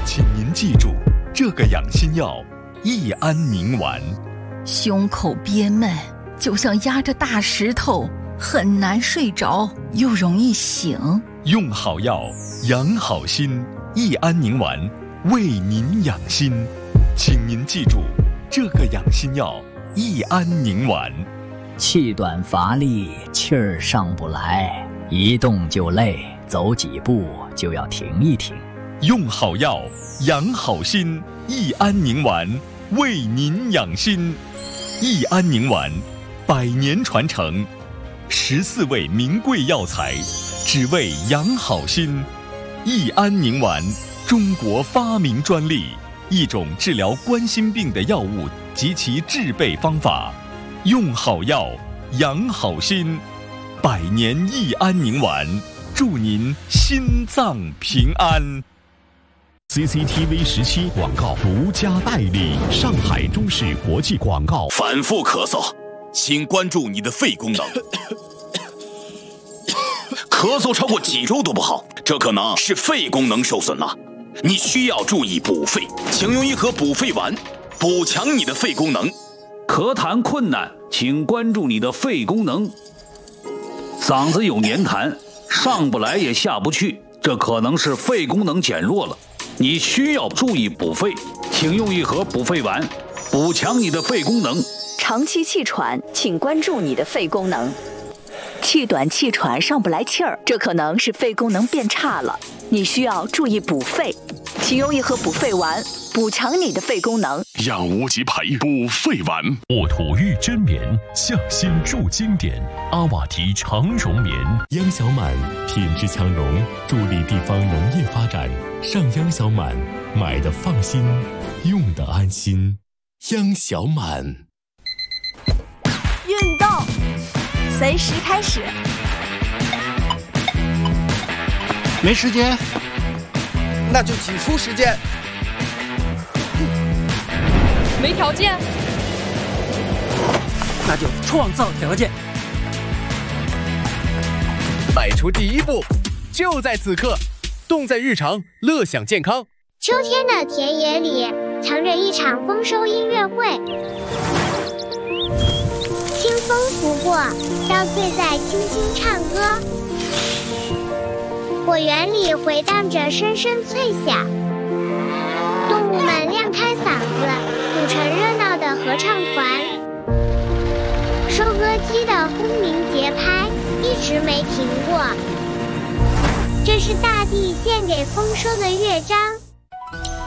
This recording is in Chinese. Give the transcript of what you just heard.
请您记住，这个养心药益安宁丸。 胸口憋闷，就像压着大石头，很难睡着，又容易醒。 用好药，养好心，益安宁丸为您养心。请您记住，这个养心药益安宁丸。 气短乏力，气儿上不来，一动就累，走几步就要停一停。 用好药，养好心，益安宁丸为您养心。益安宁丸100年传承，14味名贵药材，只为养好心。益安宁丸，中国发明专利，一种治疗冠心病的药物及其制备方法。用好药，养好心，100年益安宁丸，祝您心脏平安。 CCTV 17广告独家代理，上海中视国际广告。 反复咳嗽，请关注你的肺功能。咳嗽超过几周都不好，这可能是肺功能受损了。你需要注意补肺，请用一盒补肺丸，补强你的肺功能。 咳痰困难，请关注你的肺功能。嗓子有黏痰，上不来也下不去，这可能是肺功能减弱了。你需要注意补肺，请用一盒补肺丸，补强你的肺功能。 长期气喘，请关注你的肺功能。气短气喘上不来气儿，这可能是肺功能变差了，你需要注意补肺，请用一盒补肺丸，补强你的肺功能。 养无极培补肺丸， 沃土玉真棉，向心助经典，阿瓦提长绒棉。 央小满品质强融，助力地方农业发展。上央小满，买的放心，用的安心。央小满。 运动随时开始。 没时间，那就挤出时间。 没条件， 那就创造条件。迈出第一步，就在此刻，动在日常，乐享健康。 秋天的田野里，藏着一场丰收音乐会。清风拂过，稻穗在轻轻唱歌，果园里回荡着声声脆响，动物们亮开嗓子，组成热闹的合唱团。收割机的轰鸣节拍一直没停过，这是大地献给丰收的乐章。